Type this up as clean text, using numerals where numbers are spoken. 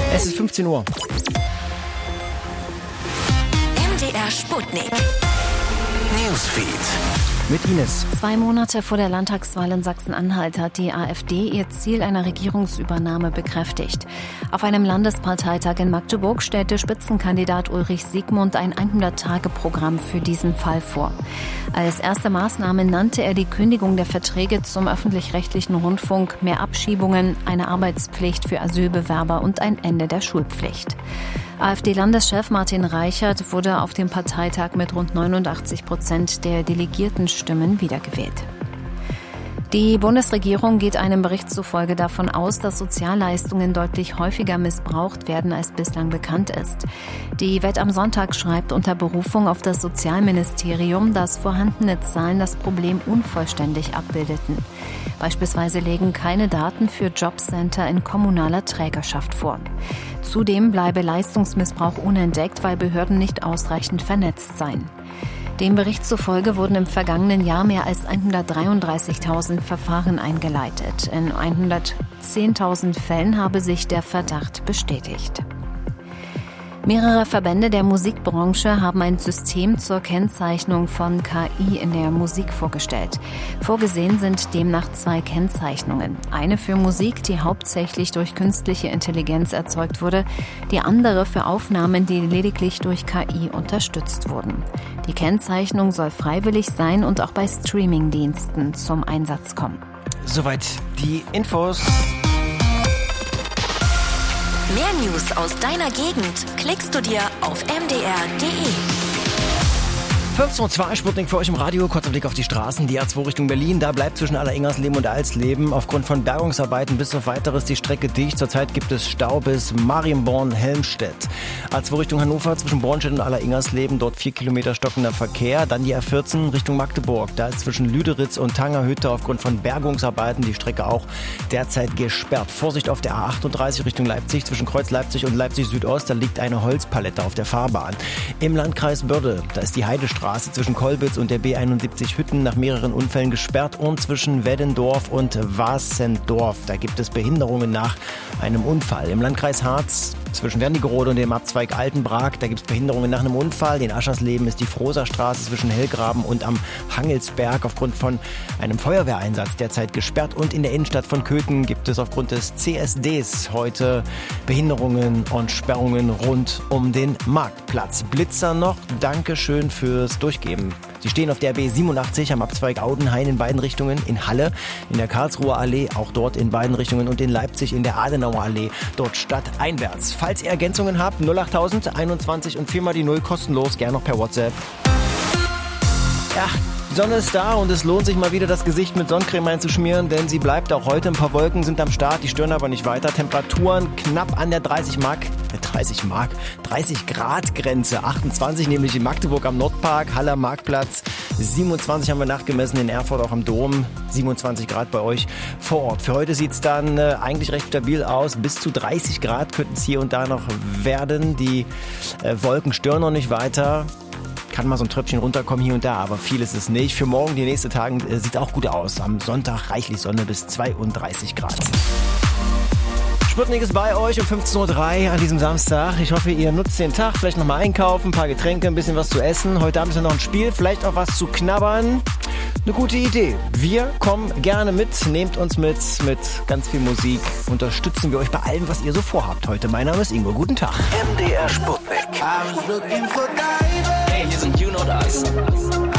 Es ist 15 Uhr. MDR Sputnik. Newsfeed. Mit Ines. 2 Monate vor der Landtagswahl in Sachsen-Anhalt hat die AfD ihr Ziel einer Regierungsübernahme bekräftigt. Auf einem Landesparteitag in Magdeburg stellte Spitzenkandidat Ulrich Siegmund ein 100-Tage-Programm für diesen Fall vor. Als erste Maßnahme nannte er die Kündigung der Verträge zum öffentlich-rechtlichen Rundfunk, mehr Abschiebungen, eine Arbeitspflicht für Asylbewerber und ein Ende der Schulpflicht. AfD-Landeschef Martin Reichert wurde auf dem Parteitag mit rund 89% der Delegiertenstimmen wiedergewählt. Die Bundesregierung geht einem Bericht zufolge davon aus, dass Sozialleistungen deutlich häufiger missbraucht werden, als bislang bekannt ist. Die Welt am Sonntag schreibt unter Berufung auf das Sozialministerium, dass vorhandene Zahlen das Problem unvollständig abbildeten. Beispielsweise legen keine Daten für Jobcenter in kommunaler Trägerschaft vor. Zudem bleibe Leistungsmissbrauch unentdeckt, weil Behörden nicht ausreichend vernetzt seien. Dem Bericht zufolge wurden im vergangenen Jahr mehr als 133.000 Verfahren eingeleitet. In 110.000 Fällen habe sich der Verdacht bestätigt. Mehrere Verbände der Musikbranche haben ein System zur Kennzeichnung von KI in der Musik vorgestellt. Vorgesehen sind demnach 2 Kennzeichnungen. Eine für Musik, die hauptsächlich durch künstliche Intelligenz erzeugt wurde, die andere für Aufnahmen, die lediglich durch KI unterstützt wurden. Die Kennzeichnung soll freiwillig sein und auch bei Streamingdiensten zum Einsatz kommen. Soweit die Infos. Mehr News aus deiner Gegend klickst du dir auf mdr.de. 15.02 Sputnik für euch im Radio. Kurzer Blick auf die Straßen. Die A2 Richtung Berlin. Da bleibt zwischen Alleringers-Leben und Alsleben aufgrund von Bergungsarbeiten bis auf Weiteres die Strecke dicht. Zurzeit gibt es Stau bis Marienborn-Helmstedt. A2 Richtung Hannover zwischen Bornstedt und Alleringers-Leben. Dort 4 Kilometer stockender Verkehr. Dann die A14 Richtung Magdeburg. Da ist zwischen Lüderitz und Tangerhütte aufgrund von Bergungsarbeiten die Strecke auch derzeit gesperrt. Vorsicht auf der A38 Richtung Leipzig. Zwischen Kreuz Leipzig und Leipzig Südost. Da liegt eine Holzpalette auf der Fahrbahn. Im Landkreis Börde. Da ist die Heidestraße zwischen Kolbitz und der B71 Hütten nach mehreren Unfällen gesperrt und zwischen Weddendorf und Wasendorf. Da gibt es Behinderungen nach einem Unfall. Im Landkreis Harz zwischen Wernigerode und dem Abzweig Altenbrak, da gibt es Behinderungen nach einem Unfall. In Aschersleben ist die Frohser-Straße zwischen Hellgraben und am Hangelsberg aufgrund von einem Feuerwehreinsatz derzeit gesperrt. Und in der Innenstadt von Köthen gibt es aufgrund des CSDs heute Behinderungen und Sperrungen rund um den Marktplatz. Blitzer noch, Dankeschön fürs Durchgeben. Sie stehen auf der B87 am Abzweig Audenhain in beiden Richtungen, in Halle, in der Karlsruher Allee, auch dort in beiden Richtungen und in Leipzig in der Adenauer Allee, dort stadteinwärts. Falls ihr Ergänzungen habt, 08000 21 und 4 mal die 0 kostenlos, gerne noch per WhatsApp. Ja, die Sonne ist da und es lohnt sich mal wieder, das Gesicht mit Sonnencreme einzuschmieren, denn sie bleibt auch heute. Ein paar Wolken sind am Start, die stören aber nicht weiter. Temperaturen knapp an der 30 Grad Grenze. 28 nämlich in Magdeburg am Nordpark, Halle am Marktplatz. 27 haben wir nachgemessen in Erfurt auch am Dom. 27 Grad bei euch vor Ort. Für heute sieht es dann eigentlich recht stabil aus. Bis zu 30 Grad könnten es hier und da noch werden. Die Wolken stören noch nicht weiter. Kann mal so ein Tröpfchen runterkommen hier und da, aber viel ist es nicht. Für morgen, die nächsten Tage, sieht es auch gut aus. Am Sonntag reichlich Sonne bis 32 Grad. Sputnik ist bei euch um 15.03 Uhr an diesem Samstag. Ich hoffe, ihr nutzt den Tag, vielleicht nochmal einkaufen, ein paar Getränke, ein bisschen was zu essen. Heute Abend ist ja noch ein Spiel, vielleicht auch was zu knabbern. Eine gute Idee. Wir kommen gerne mit, nehmt uns mit ganz viel Musik. Unterstützen wir euch bei allem, was ihr so vorhabt heute. Mein Name ist Ingo, guten Tag. MDR Sputnik.